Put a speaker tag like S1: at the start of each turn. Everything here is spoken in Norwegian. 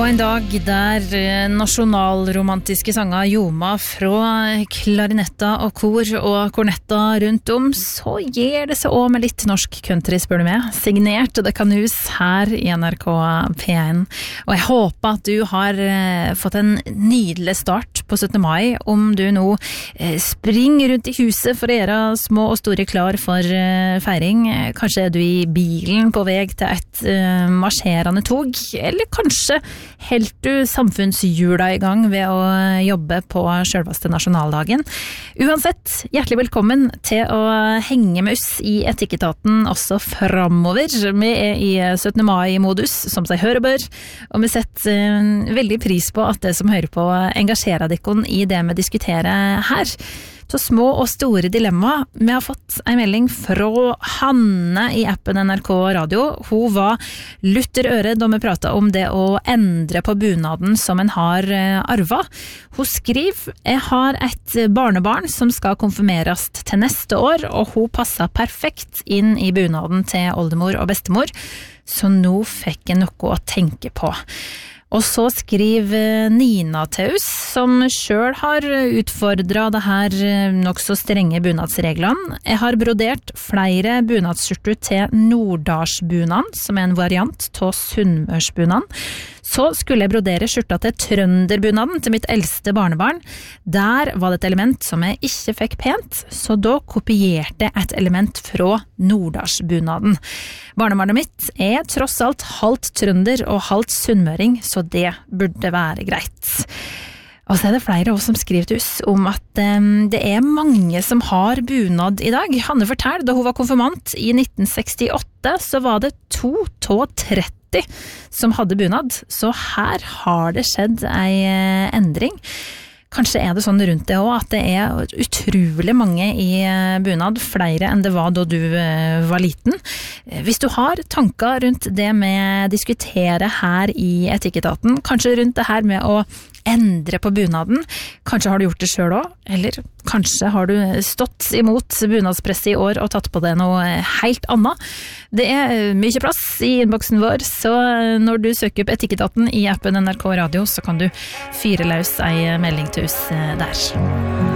S1: På en dag der nasjonalromantiske sanger ljoma fra klarinetta og kor og kornetta rundt om, så gir det seg også med litt norsk country, spør du meg. Signert The Canoes her i NRK P1. Og jeg håper at du har fått en nydelig start på 17. mai, om du nå springer rundt i huset for å gjøre små og store klar for feiring. Kanskje er du i bilen på vei til et marsjerende tog, eller kanskje helt du samfunnshjula i gang ved å jobbe på selveste nasjonaldagen. Uansett, hjertelig velkommen til å henge med oss i Etikketaten også fremover. Vi er i 17. mai-modus, som seg hører bør, og vi setter veldig pris på at det som hører på engasjerer dere i det vi diskuterer her. Så små og store dilemma. Vi har fått en melding fra Hanne i appen NRK Radio. Hun var lutter øre da vi pratet om det å endre på bunaden som en har arva. Hun skriver: jeg har et barnebarn som skal konfirmeres til neste år, og hun passer perfekt inn i bunaden til oldemor og bestemor, så nå fikk jeg noe å tenke på. Og så skriver Nina til oss, som selv har utfordret det her nok så strenge bunadsreglene. Jeg har brodert flere bunadsskjorter til Norddalsbunaden, som er en variant av Sunnmørsbunaden. Så skulle jeg brodere skjorta til Trønderbunaden til mitt eldste barnebarn. Der var det et element som jeg ikke fikk pent, så da kopierte jeg et element fra Norddalsbunaden. Barnebarnet mitt er tross alt halvt trønder og halvt sunnmøring, så det burde være greit. Og så er det flere også som skriver til oss om at det er mange som har bunad i dag. Hanne forteller, da hun var konfirmant i 1968, så var det 2 av 30 som hadde bunad. Så her har det skjedd en endring. Kanskje er det sånn rundt det også, at det er utrolig mange i bunad, flere enn det var da du var liten. Hvis du har tanker rundt det med diskutere her i Etikketaten, kanskje rundt det her med å endre på bunaden, kanskje har du gjort det selv også, eller kanskje har du stått imot bunadspresset i år og tatt på det noe helt annet. Det er mye plass i innboksen vår, så når du søker opp Etikketaten i appen NRK Radio, så kan du fyre løs en melding til oss der.